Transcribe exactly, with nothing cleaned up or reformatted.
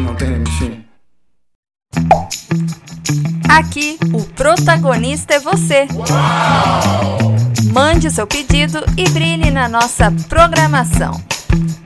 não tem nem fim. Aqui, o protagonista é você. Uau! Mande seu pedido e brilhe na nossa programação.